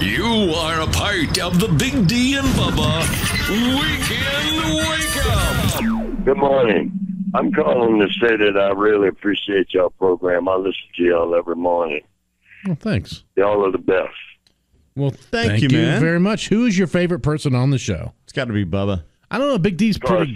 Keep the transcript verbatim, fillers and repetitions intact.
You are a part of the Big D and Bubba Weekend Wake Up. Good morning. I'm calling to say that I really appreciate y'all program. I listen to y'all every morning. Well, thanks. Y'all are the best. Well, thank, Thank you, you, man. very much. Who is your favorite person on the show? It's got to be Bubba. I don't know. Big D's pretty